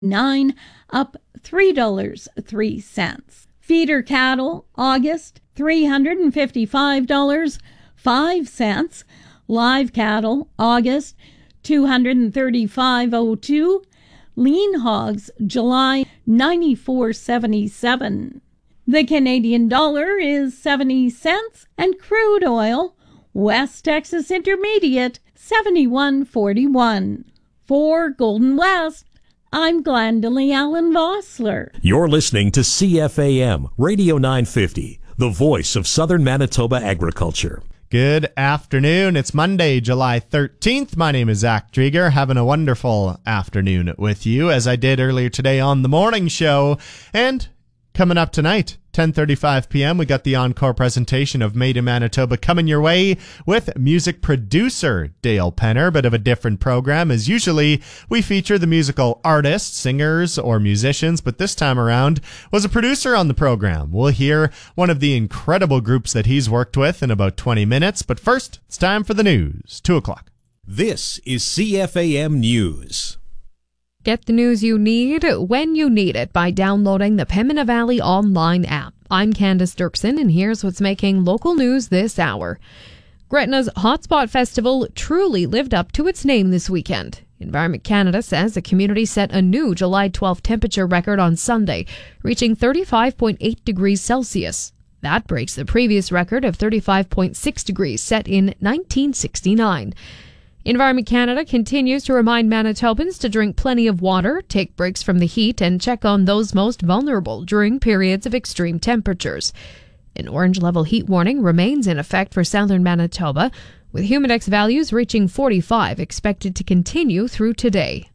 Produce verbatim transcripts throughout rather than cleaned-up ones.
nine, up three dollars and three cents. Feeder cattle, August, three hundred fifty-five dollars and five cents. Live cattle, August, two hundred thirty-five dollars and two cents. Lean hogs, July, ninety-four dollars and seventy-seven cents. The Canadian dollar is seventy cents, and crude oil, West Texas Intermediate, seventy-one forty-one. For Golden West, I'm Glendalee Allen Vossler. You're listening to C F A M, Radio nine fifty, the voice of Southern Manitoba agriculture. Good afternoon. It's Monday, July thirteenth. My name is Zach Drieger, having a wonderful afternoon with you, as I did earlier today on the morning show. And coming up tonight, ten thirty-five p.m., we got the encore presentation of Made in Manitoba coming your way with music producer Dale Penner. Bit of a different program, as usually we feature the musical artists, singers, or musicians, but this time around was a producer on the program. We'll hear one of the incredible groups that he's worked with in about twenty minutes, but first, it's time for the news. two o'clock. This is C F A M News. Get the news you need when you need it by downloading the Pembina Valley online app. I'm Candace Dirksen, and here's what's making local news this hour. Gretna's Hotspot Festival truly lived up to its name this weekend. Environment Canada says the community set a new July twelfth temperature record on Sunday, reaching thirty-five point eight degrees Celsius. That breaks the previous record of thirty-five point six degrees set in nineteen sixty-nine. Environment Canada continues to remind Manitobans to drink plenty of water, take breaks from the heat, and check on those most vulnerable during periods of extreme temperatures. An orange-level heat warning remains in effect for southern Manitoba, with Humidex values reaching forty-five expected to continue through today.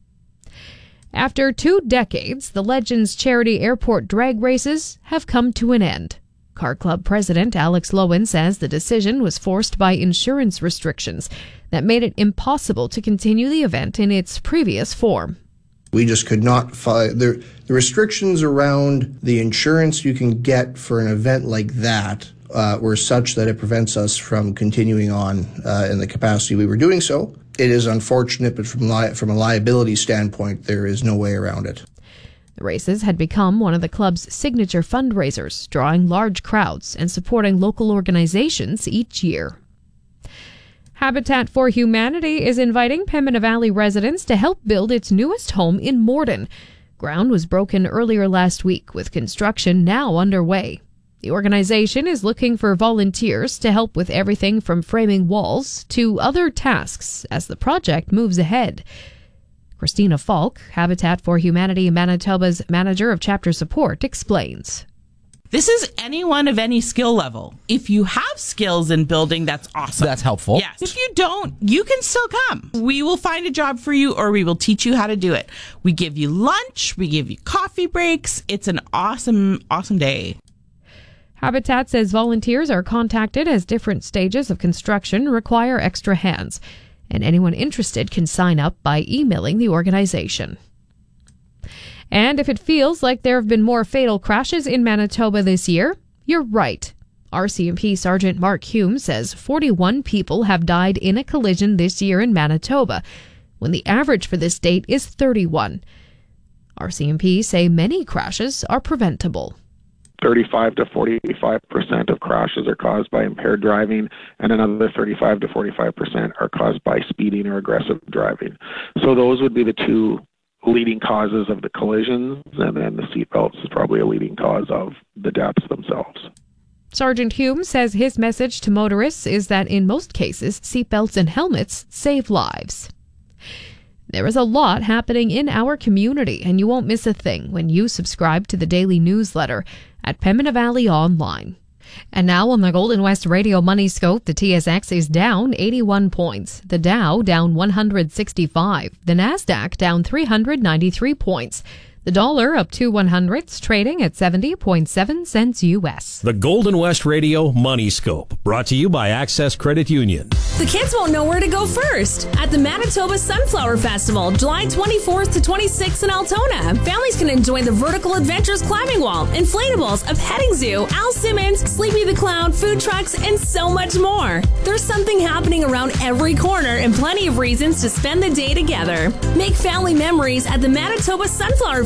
After two decades, the Legends Charity Airport drag races have come to an end. Car Club President Alex Lowen says the decision was forced by insurance restrictions that made it impossible to continue the event in its previous form. We just could not find the, the restrictions around the insurance you can get for an event like that uh, were such that it prevents us from continuing on uh, in the capacity we were doing so. It is unfortunate, but from, li- from a liability standpoint, there is no way around it. The races had become one of the club's signature fundraisers, drawing large crowds and supporting local organizations each year. Habitat for Humanity is inviting Pembina Valley residents to help build its newest home in Morden. Ground was broken earlier last week, with construction now underway. The organization is looking for volunteers to help with everything from framing walls to other tasks as the project moves ahead. Christina Falk, Habitat for Humanity Manitoba's Manager of Chapter Support, explains. This is anyone of any skill level. If you have skills in building, that's awesome. That's helpful. Yes. If you don't, you can still come. We will find a job for you, or we will teach you how to do it. We give you lunch. We give you coffee breaks. It's an awesome, awesome day. Habitat says volunteers are contacted as different stages of construction require extra hands, and anyone interested can sign up by emailing the organization. And if it feels like there have been more fatal crashes in Manitoba this year, you're right. R C M P Sergeant Mark Hume says forty-one people have died in a collision this year in Manitoba, when the average for this date is thirty-one. R C M P say many crashes are preventable. thirty-five to forty-five percent of crashes are caused by impaired driving, and another thirty-five to forty-five percent are caused by speeding or aggressive driving. So those would be the two leading causes of the collisions, and then the seatbelts is probably a leading cause of the deaths themselves. Sergeant Hume says his message to motorists is that in most cases, seatbelts and helmets save lives. There is a lot happening in our community, and you won't miss a thing when you subscribe to the daily newsletter at Pembina Valley Online. And now on the Golden West Radio Money Scope, the T S X is down eighty-one points, the Dow down one hundred sixty-five, the Nasdaq down three hundred ninety-three points, The dollar up two one hundredths, trading at seventy point seven cents U S. The Golden West Radio Money Scope, brought to you by Access Credit Union. The kids won't know where to go first. At the Manitoba Sunflower Festival, July twenty-fourth to twenty-sixth in Altona, families can enjoy the Vertical Adventures climbing wall, inflatables, a petting zoo, Al Simmons, Sleepy the Clown, food trucks, and so much more. There's something happening around every corner and plenty of reasons to spend the day together. Make family memories at the Manitoba Sunflower